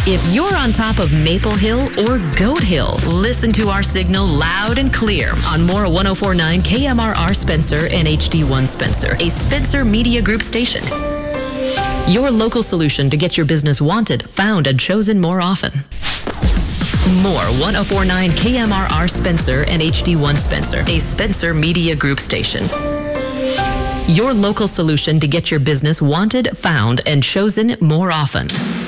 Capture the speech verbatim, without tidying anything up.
If you're on top of Maple Hill or Goat Hill, listen to our signal loud and clear on Mora one oh four point nine K M R R Spencer and H D one Spencer, a Spencer Media Group station. Your local solution to get your business wanted, found, and chosen more often. More one oh four point nine K M R R Spencer and H D one Spencer, a Spencer Media Group station. Your local solution to get your business wanted, found, and chosen more often.